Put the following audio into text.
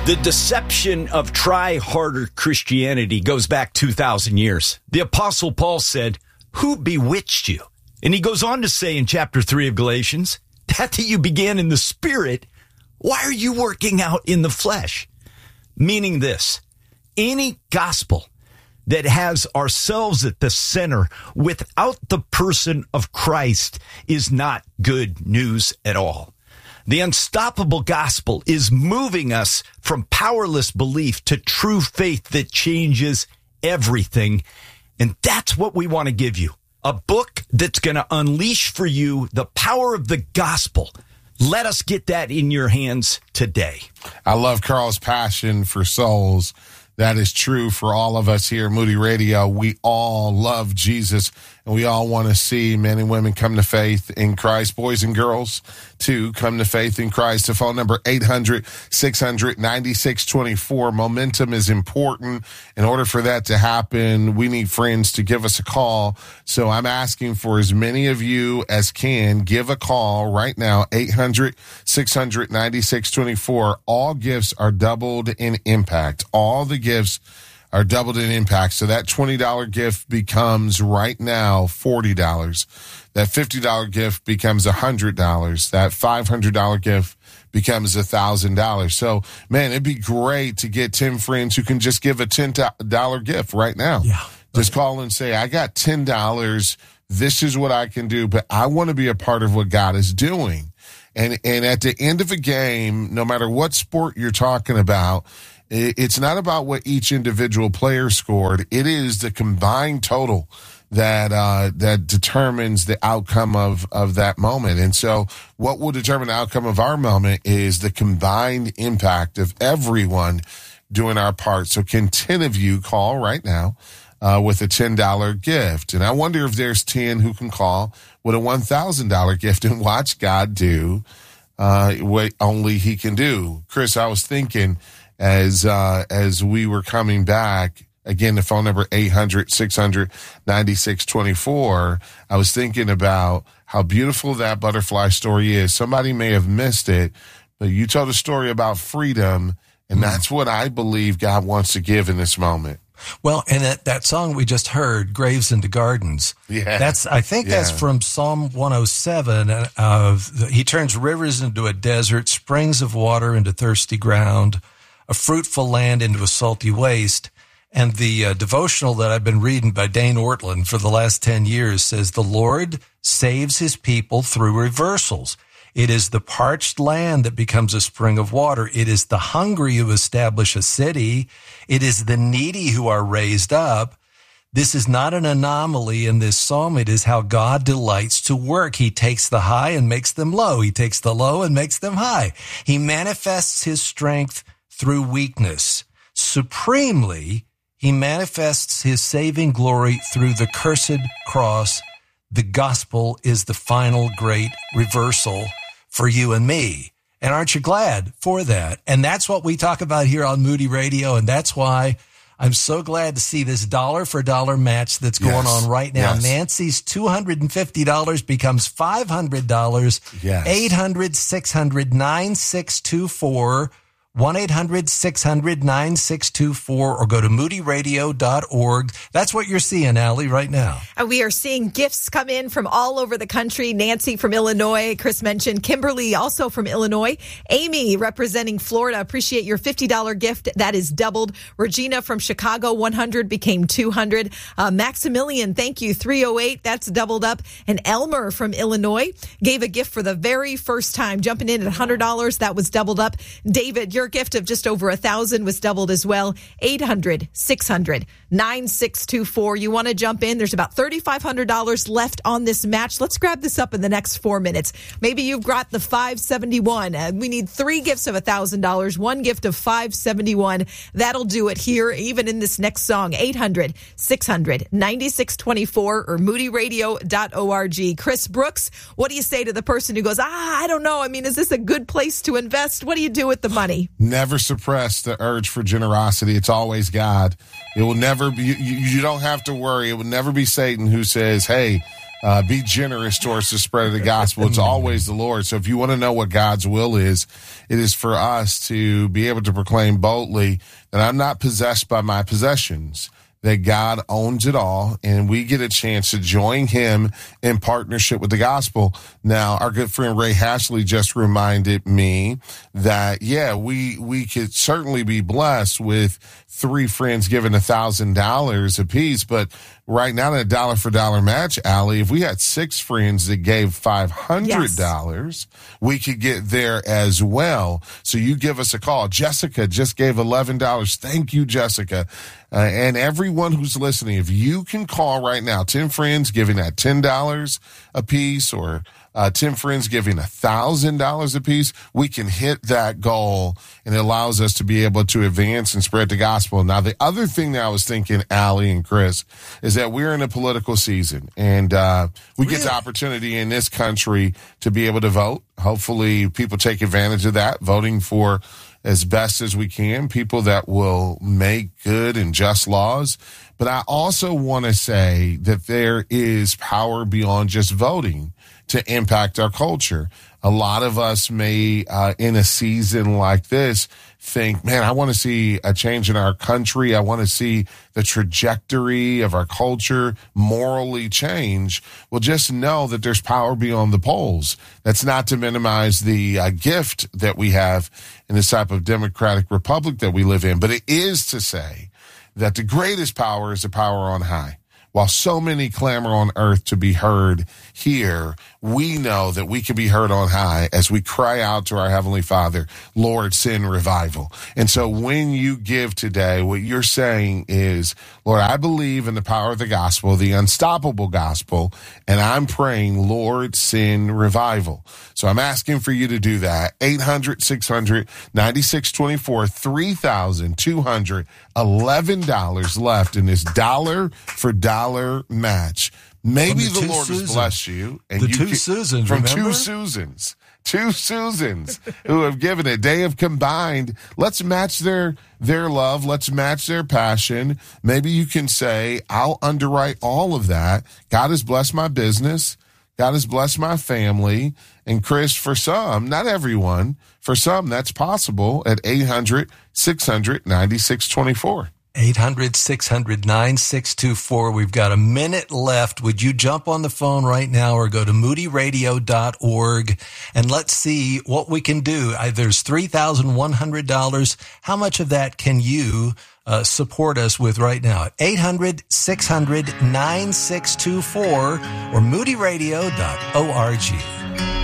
The deception of try-harder Christianity goes back 2,000 years. The Apostle Paul said, "Who bewitched you?" And he goes on to say in chapter 3 of Galatians, that you began in the Spirit, why are you working out in the flesh? Meaning this, any gospel that has ourselves at the center without the person of Christ is not good news at all. The unstoppable gospel is moving us from powerless belief to true faith that changes everything. And that's what we want to give you. A book that's going to unleash for you the power of the gospel. Let us get that in your hands today. I love Carl's passion for souls. That is true for all of us here at Moody Radio. We all love Jesus, and we all want to see men and women come to faith in Christ, boys and girls, to come to faith in Christ. The phone number, 800-600-9624. Momentum is important. In order for that to happen, we need friends to give us a call. So I'm asking for as many of you as can, give a call right now, 800-600-9624. All gifts are doubled in impact. All the gifts are doubled in impact. So that $20 gift becomes right now $40. That $50 gift becomes $100. That $500 gift becomes $1,000. So, man, it'd be great to get 10 friends who can just give a $10 gift right now. Yeah. Just call and say, I got $10. This is what I can do, but I want to be a part of what God is doing. And at the end of a game, no matter what sport you're talking about, it's not about what each individual player scored. It is the combined total that determines the outcome of that moment. And so what will determine the outcome of our moment is the combined impact of everyone doing our part. So can 10 of you call right now with a $10 gift? And I wonder if there's 10 who can call with a $1,000 gift and watch God do what only he can do. Chris, I was thinking, as we were coming back, again, the phone number 800-600-9624, I was thinking about how beautiful that butterfly story is. Somebody may have missed it, but you told a story about freedom, and that's what I believe God wants to give in this moment. Well, and that song we just heard, Graves into Gardens, I think that's from Psalm 107. He turns rivers into a desert, springs of water into thirsty ground, a fruitful land into a salty waste. And the devotional that I've been reading by Dane Ortland for the last 10 years says, the Lord saves his people through reversals. It is the parched land that becomes a spring of water. It is the hungry who establish a city. It is the needy who are raised up. This is not an anomaly in this psalm. It is how God delights to work. He takes the high and makes them low. He takes the low and makes them high. He manifests his strength through weakness. Supremely, he manifests his saving glory through the cursed cross. The gospel is the final great reversal for you and me. And aren't you glad for that? And that's what we talk about here on Moody Radio. And that's why I'm so glad to see this dollar for dollar match that's going on right now. Yes. Nancy's $250 becomes $500. Yes. 800-600-9624. 1-800-600-9624 or go to moodyradio.org. That's what you're seeing, Allie, right now. And we are seeing gifts come in from all over the country. Nancy from Illinois, Chris mentioned. Kimberly also from Illinois. Amy representing Florida. Appreciate your $50 gift. That is doubled. Regina from Chicago, 100 became 200. Maximilian, thank you, 308. That's doubled up. And Elmer from Illinois gave a gift for the very first time, jumping in at $100. That was doubled up. David, your gift of just over 1,000 was doubled as well. 800-600-9624. You want to jump in? There's about $3,500 left on this match. Let's grab this up in the next 4 minutes. Maybe you've got the 571. We need 3 gifts of $1,000, 1 gift of 571. That'll do it here, even in this next song. 800-600-9624 or moodyradio.org. Chris Brooks, what do you say to the person who goes, I don't know. I mean, is this a good place to invest? What do you do with the money? Never suppress the urge for generosity. It's always God. It will never be, you don't have to worry. It will never be Satan who says, hey, Be generous towards the spread of the gospel. It's always the Lord. So if you want to know what God's will is, it is for us to be able to proclaim boldly that I'm not possessed by my possessions, that God owns it all, and we get a chance to join him in partnership with the gospel. Now, our good friend Ray Hashley just reminded me that, we could certainly be blessed with 3 friends giving $1,000 apiece, but right now in a dollar for dollar match, Allie, if we had 6 friends that gave $500, we could get there as well. So you give us a call. Jessica just gave $11. Thank you, Jessica. And everyone who's listening, if you can call right now, 10 friends giving that $10 a piece, or 10 friends giving $1,000 a piece, we can hit that goal, and it allows us to be able to advance and spread the gospel. Now, the other thing that I was thinking, Allie and Chris, is that we're in a political season, and we get the opportunity in this country to be able to vote. Hopefully people take advantage of that, voting for, as best as we can, people that will make good and just laws. But I also want to say that there is power beyond just voting to impact our culture. A lot of us may, in a season like this, think, man, I want to see a change in our country. I want to see the trajectory of our culture morally change. Well, just know that there's power beyond the polls. That's not to minimize the gift that we have in this type of democratic republic that we live in, but it is to say that the greatest power is the power on high. While so many clamor on earth to be heard here, we know that we can be heard on high as we cry out to our Heavenly Father, Lord, send revival. And so when you give today, what you're saying is, Lord, I believe in the power of the gospel, the unstoppable gospel, and I'm praying, Lord, send revival. So I'm asking for you to do that. 800-600-9624, $3,211 left in this dollar for dollar match. Maybe the Lord has blessed you. And Two Susans who have given it. They have combined. Let's match their love. Let's match their passion. Maybe you can say, I'll underwrite all of that. God has blessed my business. God has blessed my family. And Chris, for some, not everyone, for some, that's possible at 800-600-9624. 800-600-9624. We've got a minute left. Would you jump on the phone right now or go to moodyradio.org and let's see what we can do. There's $3,100. How much of that can you support us with right now? At 800-600-9624 or moodyradio.org.